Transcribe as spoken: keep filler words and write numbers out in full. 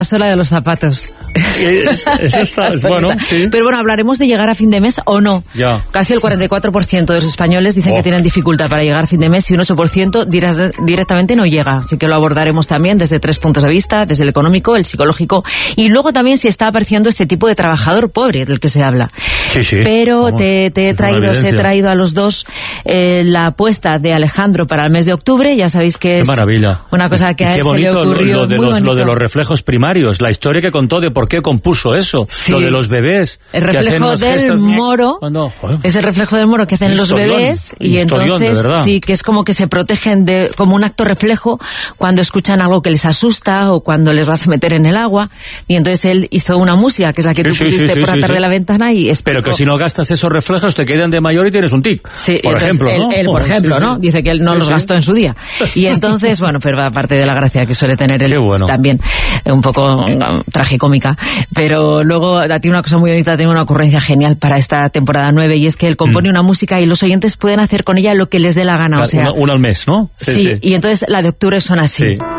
sola de los zapatos. Es, eso está, es bueno, sí. Pero bueno, hablaremos de llegar a fin de mes o no. Ya. Casi el cuarenta y cuatro por ciento de los españoles dicen oh. que tienen dificultad para llegar a fin de mes y un ocho por ciento dire- directamente no llega. Así que lo abordaremos también desde tres puntos de vista, desde el económico, el psicológico y luego también si está apareciendo este tipo de trabajador pobre del que se habla. Sí, sí. Pero Vamos, te, te he traído, os he traído a los dos eh, la apuesta de Alejandro para el mes de octubre. Ya sabéis que es qué maravilla. Una cosa que y a él qué se le bonito ocurrió. lo, lo, de muy los, bonito. lo de los reflejos primarios, la historia que contó de por qué compuso eso, sí. lo de los bebés. El reflejo del gestos, moro, cuando, es el reflejo del moro que hacen los bebés y entonces sí, que es como que se protegen de como un acto reflejo cuando escuchan algo que les asusta o cuando les vas a meter en el agua y entonces él hizo una música que es la que sí, tú sí, pusiste sí, por sí, atrás sí. de la ventana y explicó. Pero que si no gastas esos reflejos te quedan de mayor y tienes un tic, sí, por entonces, ejemplo, él, ¿no? él, por Oh, ejemplo, sí, ¿no? sí. Dice que él no sí, los sí. gastó en su día. Y entonces, bueno, pero aparte de la gracia que suele tener él bueno. también, un poco um, tragicómica, pero luego a ti una cosa muy bonita, tiene una ocurrencia genial para esta temporada nueve y es que él compone mm. una música y los oyentes pueden hacer con ella lo que les dé la gana, Una, o sea... una, una al mes, ¿no? Sí, sí, sí, y entonces la de octubre son así. Sí.